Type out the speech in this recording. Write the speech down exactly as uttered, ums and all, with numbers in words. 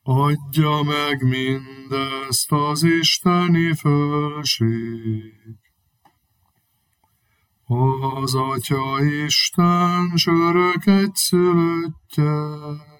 Adja meg mindezt az isteni fölség. Az Atya Isten s örök egyszülöttje,